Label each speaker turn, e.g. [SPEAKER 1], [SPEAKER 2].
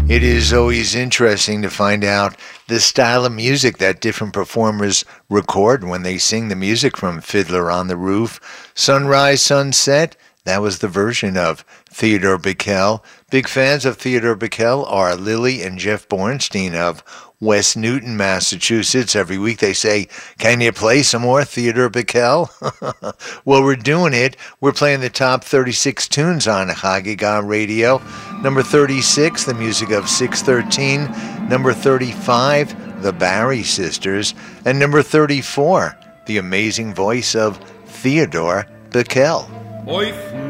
[SPEAKER 1] It is always interesting to find out the style of music that different performers record when they sing the music from Fiddler on the Roof. Sunrise, Sunset, that was the version of Theodore Bikel. Big fans of Theodore Bikel are Lily and Jeff Bornstein of West Newton, Massachusetts. Every week they say, "Can you play some more Theodore Bikel?" Well, we're doing it. We're playing the top 36 tunes on Hagiga Radio. Number 36, the music of 613. Number 35, the Barry Sisters. And number 34, the amazing voice of Theodore Bikel.